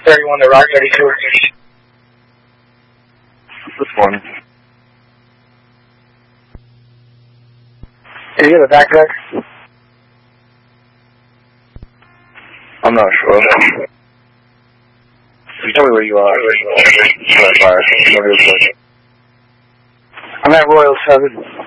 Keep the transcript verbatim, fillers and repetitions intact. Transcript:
thirty-one to Rock thirty-two. This one. Did you get a backpack? I'm not sure. You tell me where you are. Fire. I'm at Royal seven.